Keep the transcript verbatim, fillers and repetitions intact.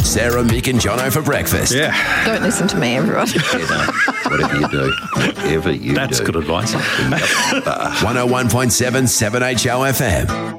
Sarah, Mick and Jono for breakfast. Yeah. Don't listen to me, everyone. Yeah, no, whatever you do, whatever you That's do. good advice. one oh one point seven, seven H O F M.